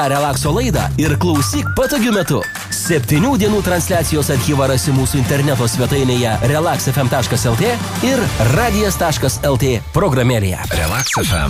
Relakso laidą ir klausyk patogiu metu. 7 dienų transliacijos archyvą rasi mūsų interneto svetainėje relaxfm.lt ir radijas.lt programėlėje. Relax FM.